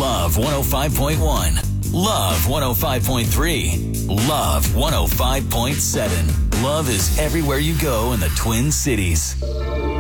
Love 105.1. Love 105.3. Love 105.7. Love is everywhere you go in the Twin Cities.